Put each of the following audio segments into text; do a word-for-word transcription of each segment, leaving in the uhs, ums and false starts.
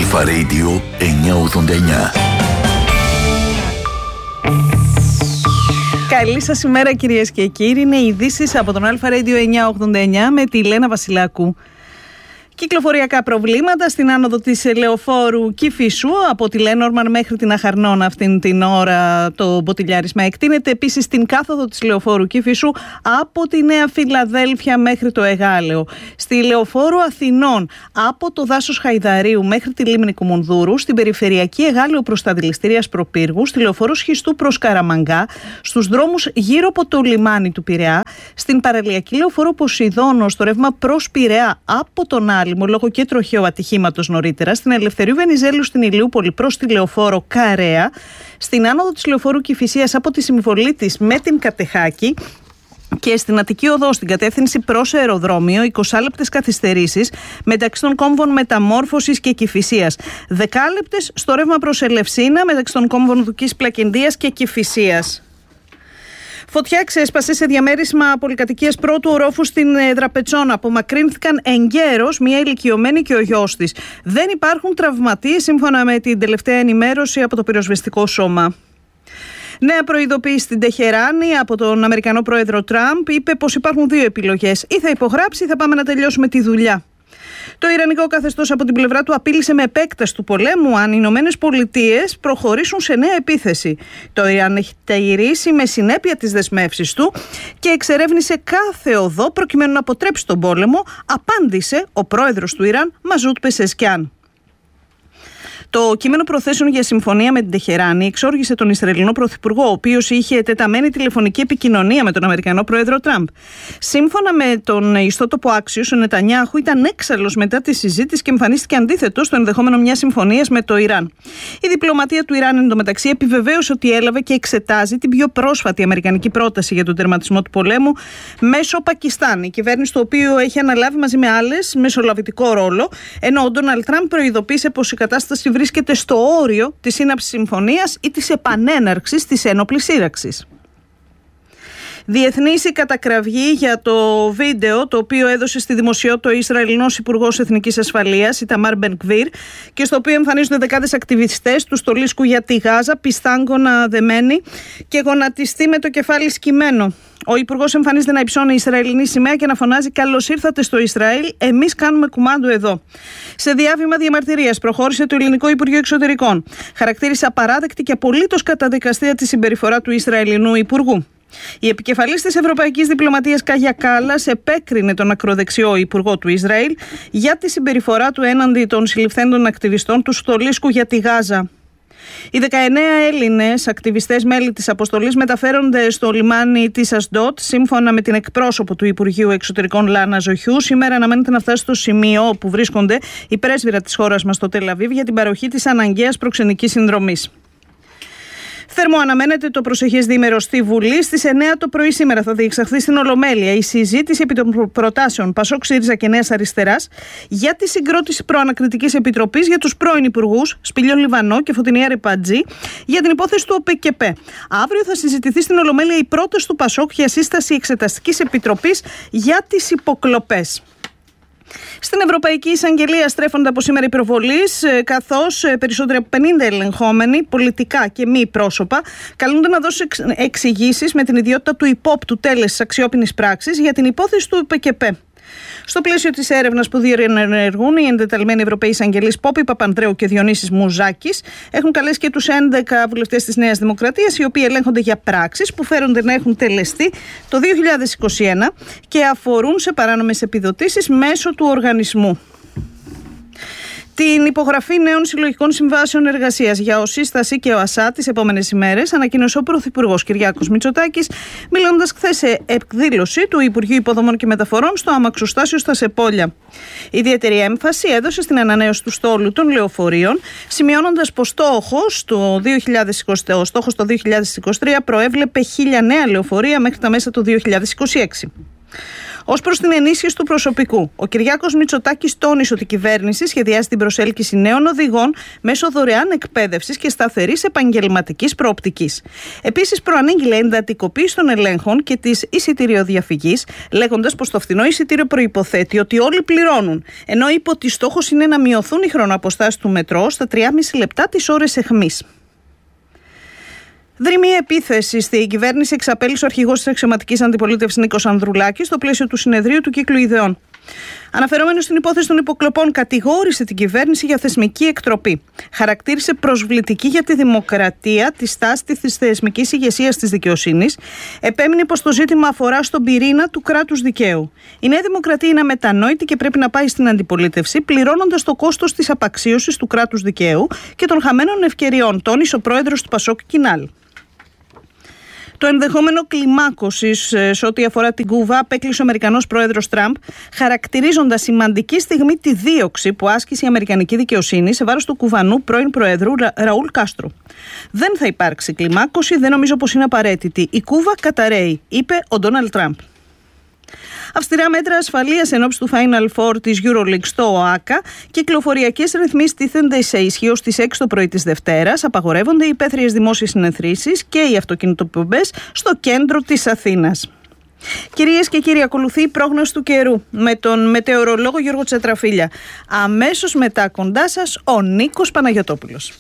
Αλφα Radio εννιακόσια ογδόντα εννιά. Καλή σας ημέρα κυρίες και κύριοι. Είναι οι ειδήσεις από τον Αλφα Radio εννιακόσια ογδόντα εννιά με τη Λένα Βασιλάκου. Κυκλοφοριακά προβλήματα στην άνοδο της Λεωφόρου Κηφισού από τη Λένормαν μέχρι την Αχαρνώνα αυτήν την ώρα το μποτιλιάρισμα εκτείνεται. Επίσης στην κάθοδο της Λεωφόρου Κηφισού από τη Νέα Φιλαδέλφια μέχρι το Εγάλεο. Στη Λεωφόρο Αθηνών από το δάσος Χαϊδαρίου μέχρι τη Λίμνη Κουμουνδούρου. Στην περιφερειακή Εγάλεο προς τα δηληστήρια Σπροπύργου. Στη Λεωφόρο Σχιστού προς Καραμαγκά. Στους δρόμους γύρω από το λιμάνι του Πειραιά. Στην παραλιακή Λεωφόρο Ποσειδώνο στο ρεύμα προς Πειραιά από τον Άλυμο λόγω και τροχαίου ατυχήματος νωρίτερα, στην Ελευθερίου Βενιζέλου στην Ηλιούπολη προς τη Λεωφόρο Καρέα, στην άνοδο της Λεωφόρου Κηφισίας από τη συμβολή της με την Κατεχάκη και στην Αττική Οδό στην κατεύθυνση προς αεροδρόμιο είκοσι λεπτές καθυστερήσεις μεταξύ των κόμβων Μεταμόρφωσης και Κηφισίας. δέκα λεπτές στο ρεύμα προς Ελευσίνα μεταξύ των κόμβων Δουκής Πλακεντίας και Κηφισίας. Φωτιά ξέσπασε σε διαμέρισμα πολυκατοικίας πρώτου ορόφου στην Δραπετσόνα. Απομακρύνθηκαν εγκαίρως μια ηλικιωμένη και ο γιος της. Δεν υπάρχουν τραυματίες σύμφωνα με την τελευταία ενημέρωση από το πυροσβεστικό σώμα. Νέα προειδοποίηση στην Τεχεράνη από τον Αμερικανό πρόεδρο Τραμπ. Είπε πως υπάρχουν δύο επιλογές. Ή θα υπογράψει ή θα πάμε να τελειώσουμε τη δουλειά. Το Ιρανικό καθεστώς από την πλευρά του απείλησε με επέκταση του πολέμου αν οι Ηνωμένες Πολιτείες προχωρήσουν σε νέα επίθεση. Το Ιράν έχει τηρήσει με συνέπεια τις δεσμεύσεις του και εξερεύνησε κάθε οδό προκειμένου να αποτρέψει τον πόλεμο, απάντησε ο πρόεδρος του Ιράν Μαζούτ Πεσεσκιάν. Το κείμενο προθέσεων για συμφωνία με την Τεχεράνη εξόργησε τον Ισραηλινό Πρωθυπουργό, ο οποίος είχε τεταμένη τηλεφωνική επικοινωνία με τον Αμερικανό πρόεδρο Τραμπ. Σύμφωνα με τον ιστότοπο Axios, ο Νετανιάχου ήταν έξαλλος μετά τη συζήτηση και εμφανίστηκε αντίθετο στο ενδεχόμενο μιας συμφωνίας με το Ιράν. Η διπλωματία του Ιράν εντωμεταξύ επιβεβαίωσε ότι έλαβε και εξετάζει την πιο πρόσφατη αμερικανική πρόταση για τον τερματισμό του πολέμου μέσω Πακιστάν, η κυβέρνηση του οποίου έχει αναλάβει μαζί με άλλες μεσολαβητικό ρόλο, ενώ ο Ντόναλντ Τραμπ προειδοποίησε πως η κατάσταση βρίσκεται στο όριο της σύναψης συμφωνίας ή της επανέναρξης της ένοπλης σύραξης. Διεθνής η κατακραυγή για το βίντεο το οποίο έδωσε στη δημοσιότητα ο Ισραηλινός Υπουργός Εθνικής Ασφαλείας, Ιταμάρ Μπεν-Γκβίρ, και στο οποίο εμφανίζονται δεκάδες ακτιβιστές του στολίσκου για τη Γάζα, πιστάγκωνα δεμένοι και γονατιστοί με το κεφάλι σκυμμένο. Ο Υπουργός εμφανίζεται να υψώνει η Ισραηλινή σημαία και να φωνάζει «Καλώς ήρθατε στο Ισραήλ, εμείς κάνουμε κουμάντο εδώ». Σε διάβημα διαμαρτυρίας προχώρησε το Ελληνικό Υπουργείο Εξωτερικών. Χαρακτήρισε απαράδεκτη και απολύτως καταδικαστέα τη συμπεριφορά του Ισραηλινού Υπουργού. Η επικεφαλής της Ευρωπαϊκής Διπλωματίας Κάγια Κάλλας επέκρινε τον ακροδεξιό Υπουργό του Ισραήλ για τη συμπεριφορά του έναντι των συλληφθέντων ακτιβιστών του στολίσκου για τη Γάζα. Οι δεκαεννέα Έλληνες ακτιβιστές μέλη της αποστολής μεταφέρονται στο λιμάνι της Ασντότ. Σύμφωνα με την εκπρόσωπο του Υπουργείου Εξωτερικών Λάνα Ζοχιού, σήμερα αναμένεται να φτάσει στο σημείο όπου βρίσκονται η πρέσβυρα της χώρας μας στο Τελ-Αβίβ για την παροχή της αναγκαίας προξενικής συνδρομής. Θερμό αναμένεται το προσεχές διήμερο στη Βουλή. Στις εννέα το πρωί σήμερα θα διεξαχθεί στην Ολομέλεια η συζήτηση επί των προτάσεων Πασόκ, ΣΥΡΙΖΑ και Νέας Αριστεράς για τη συγκρότηση προανακριτικής επιτροπής για τους πρώην υπουργούς Σπηλιό Λιβανό και Φωτεινή Αρεπατζή για την υπόθεση του ΟΠΕΚΕΠΕ. Αύριο θα συζητηθεί στην Ολομέλεια η πρόταση του Πασόκ για σύσταση εξεταστικής επιτροπής για τις υποκλοπές. Στην Ευρωπαϊκή Εισαγγελία στρέφονται από σήμερα οι προβολείς, καθώς περισσότεροι από πενήντα ελεγχόμενοι, πολιτικά και μη πρόσωπα, καλούνται να δώσουν εξηγήσεις με την ιδιότητα του υπόπτου τέλεσης αξιόπινης πράξης για την υπόθεση του ΟΠΕΚΕΠΕ. Στο πλαίσιο της έρευνας που διενεργούν οι εντεταλμένοι Ευρωπαίοι εισαγγελείς Πόπη Παπανδρέου και Διονύσης Μουζάκης, έχουν καλέσει και τους έντεκα βουλευτές της Νέας Δημοκρατίας, οι οποίοι ελέγχονται για πράξεις που φέρονται να έχουν τελεστεί το δύο χιλιάδες είκοσι ένα και αφορούν σε παράνομες επιδοτήσεις μέσω του οργανισμού. Την υπογραφή νέων συλλογικών συμβάσεων εργασίας για ΟΣΥΣΤΑΣΗ και ΟΑΣΑ τις επόμενες ημέρες ανακοίνωσε ο Πρωθυπουργός Κυριάκος Μητσοτάκης, μιλώντας χθες σε εκδήλωση του Υπουργείου Υποδομών και Μεταφορών στο αμαξοστάσιο στα Σεπόλια. Ιδιαίτερη έμφαση έδωσε στην ανανέωση του στόλου των λεωφορείων, σημειώνοντας πως στόχος το δύο χιλιάδες είκοσι, ο στόχος το δύο χιλιάδες είκοσι τρία προέβλεπε χίλια νέα λεωφορεία μέχρι τα μέσα του δύο χιλιάδες είκοσι έξι. Ως προς την ενίσχυση του προσωπικού, ο Κυριάκος Μητσοτάκης τόνισε ότι η κυβέρνηση σχεδιάζει την προσέλκυση νέων οδηγών μέσω δωρεάν εκπαίδευσης και σταθερής επαγγελματικής προοπτικής. Επίσης, προανήγγειλε εντατικοποίηση των ελέγχων και της εισιτηριοδιαφυγής, λέγοντας πως το φθηνό εισιτήριο προϋποθέτει ότι όλοι πληρώνουν, ενώ είπε ότι στόχος είναι να μειωθούν οι χρονοαποστάσεις του μετρό στα τρία και μισό λεπτά τις ώρες αιχμής. Δρυμή επίθεση στη κυβέρνηση εξαπέλυσε ο αρχηγός της αξιωματικής αντιπολίτευσης Νίκος Ανδρουλάκης στο πλαίσιο του συνεδρίου του κύκλου ιδεών. Αναφερόμενος στην υπόθεση των υποκλοπών, κατηγόρησε την κυβέρνηση για θεσμική εκτροπή. Χαρακτήρισε προσβλητική για τη δημοκρατία τη στάση της θεσμικής ηγεσίας της δικαιοσύνης. Επέμεινε πως το ζήτημα αφορά στον πυρήνα του κράτους δικαίου. Η Νέα Δημοκρατία είναι αμετανόητη και πρέπει να πάει στην αντιπολίτευση, πληρώνοντας το κόστος της απαξίωσης του κράτους δικαίου και των χαμένων ευκαιριών, τόνισε ο πρόεδρος του Πασόκ Κινάλ. Το ενδεχόμενο κλιμάκωσης σε ό,τι αφορά την Κούβα απέκλεισε ο Αμερικανός πρόεδρος Τραμπ, χαρακτηρίζοντας σημαντική στιγμή τη δίωξη που άσκησε η Αμερικανική δικαιοσύνη σε βάρος του Κουβανού πρώην Προέδρου Ραούλ Κάστρο. Δεν θα υπάρξει κλιμάκωση, δεν νομίζω πως είναι απαραίτητη. Η Κούβα καταραίει, είπε ο Ντόναλντ Τραμπ. Αυστηρά μέτρα ασφαλείας εν ώψη του Final Four της EuroLeague στο ΟΑΚΑ. Κυκλοφοριακές ρυθμίσεις τίθενται σε ισχύ ως τις έξι το πρωί της Δευτέρας. Απαγορεύονται οι υπαίθριες δημόσιες συνεθρήσεις και οι αυτοκινητοπομπές στο κέντρο της Αθήνας. Κυρίες και κύριοι, ακολουθεί η πρόγνωση του καιρού με τον μετεωρολόγο Γιώργο Τσετραφίλια. Αμέσως μετά κοντά σας ο Νίκος Παναγιωτόπουλος.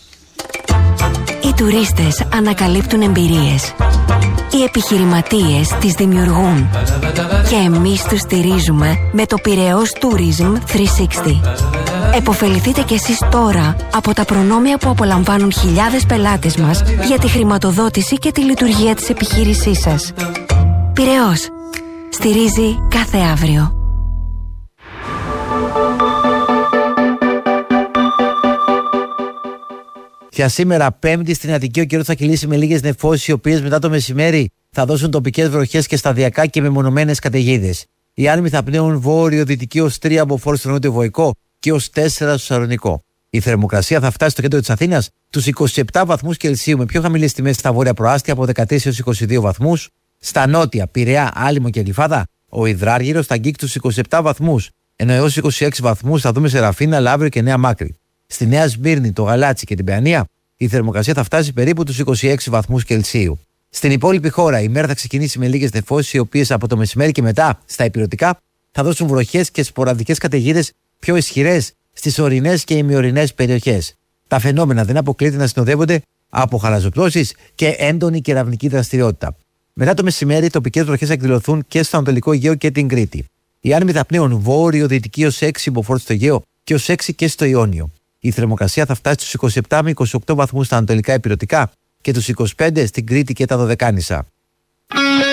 Οι τουρίστες ανακαλύπτουν εμπειρίες. Οι επιχειρηματίες τις δημιουργούν. Και εμείς τους στηρίζουμε με το Πειραιώς Tourism τριακόσια εξήντα. Εποφεληθείτε κι εσείς τώρα από τα προνόμια που απολαμβάνουν χιλιάδες πελάτες μας για τη χρηματοδότηση και τη λειτουργία της επιχείρησής σας. Πειραιώς. Στηρίζει κάθε αύριο. Για σήμερα, Πέμπτη, στην Αττική, ο καιρός θα κυλήσει με λίγες νεφώσεις, οι οποίες μετά το μεσημέρι θα δώσουν τοπικές βροχές και σταδιακά και μεμονωμένες καταιγίδες. Οι άνεμοι θα πνέουν βόρειο-δυτική ως τρία από φόρ στο νότιο Βοϊκό και ως τέσσερα στο Σαλονικό. Η θερμοκρασία θα φτάσει στο κέντρο της Αθήνας τους είκοσι επτά βαθμούς Κελσίου, με πιο χαμηλές τιμές στα βόρεια προάστια από δεκατέσσερα έως είκοσι δύο βαθμούς. Στα νότια, Πειραιά, Άλυμο και Γλυφάδα, ο Ιδράργυρος θα αγγίξει τους είκοσι επτά βαθμούς, ενώ έως είκοσι έξι βαθμούς θα δούμε σε Ραφίνα, Λαύριο και Νέα Μάκρη. Στη Νέα Σμύρνη, το Γαλάτσι και την Παιανία, η θερμοκρασία θα φτάσει περίπου τους είκοσι έξι βαθμούς Κελσίου. Στην υπόλοιπη χώρα, η μέρα θα ξεκινήσει με λίγες νεφώσεις, οι οποίες από το μεσημέρι και μετά στα ηπειρωτικά θα δώσουν βροχές και σποραδικές καταιγίδες πιο ισχυρές στις ορεινές και ημιορεινές περιοχές. Τα φαινόμενα δεν αποκλείεται να συνοδεύονται από χαλαζοπτώσεις και έντονη κεραυνική δραστηριότητα. Μετά το μεσημέρι, οι τοπικές βροχές θα εκδηλωθούν και στο Ανατολικό Αιγαίο και την Κρήτη. Οι άνεμοι θα πνέουν βόρειο-δυτική ως έξι μποφόρ στο Αιγαίο και ως έξι και στο Ιόνιο. Η θερμοκρασία θα φτάσει στους είκοσι επτά με είκοσι οκτώ βαθμούς στα ανατολικά ηπειρωτικά και τους είκοσι πέντε στην Κρήτη και τα Δωδεκάνησα.